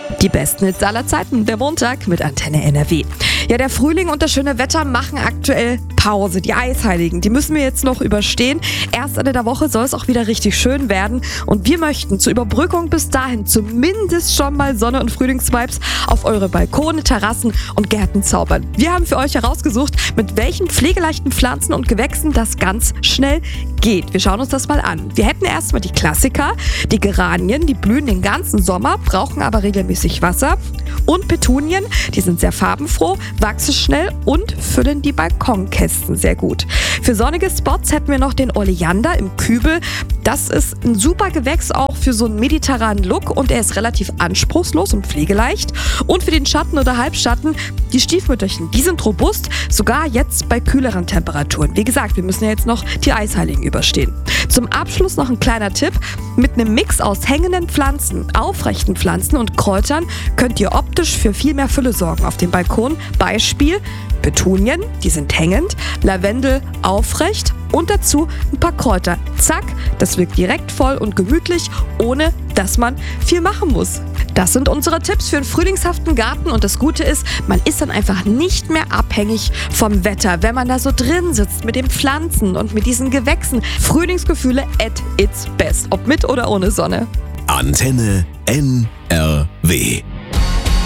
Die besten Hits aller Zeiten, der Montag mit Antenne NRW. Ja, der Frühling und das schöne Wetter machen aktuell Pause. Die Eisheiligen, die müssen wir jetzt noch überstehen. Erst Ende der Woche soll es auch wieder richtig schön werden. Und wir möchten zur Überbrückung bis dahin zumindest schon mal Sonne- und Frühlingsvibes auf eure Balkone, Terrassen und Gärten zaubern. Wir haben für euch herausgesucht, mit welchen pflegeleichten Pflanzen und Gewächsen das ganz schnell geht. Wir schauen uns das mal an. Wir hätten erstmal die Klassiker, die Geranien, die blühen den ganzen Sommer, brauchen aber regelmäßig Wasser. Und Petunien, die sind sehr farbenfroh, wachsen schnell und füllen die Balkonkästen sehr gut. Für sonnige Spots hätten wir noch den Oleander im Kübel. Das ist ein super Gewächs auch für so einen mediterranen Look und er ist relativ anspruchslos und pflegeleicht. Und für den Schatten oder Halbschatten, die Stiefmütterchen, die sind robust, sogar jetzt bei kühleren Temperaturen. Wie gesagt, wir müssen ja jetzt noch die Eisheiligen überstehen. Zum Abschluss noch ein kleiner Tipp. Mit einem Mix aus hängenden Pflanzen, aufrechten Pflanzen und Kräutern könnt ihr optisch für viel mehr Fülle sorgen auf dem Balkon. Beispiel Petunien, die sind hängend, Lavendel aufrecht und dazu ein paar Kräuter. Zack, das wirkt direkt voll und gemütlich, ohne dass man viel machen muss. Das sind unsere Tipps für einen frühlingshaften Garten und das Gute ist, man ist dann einfach nicht mehr abhängig vom Wetter, wenn man da so drin sitzt mit den Pflanzen und mit diesen Gewächsen. Frühlingsgefühle at its best, ob mit oder ohne Sonne. Antenne NRW.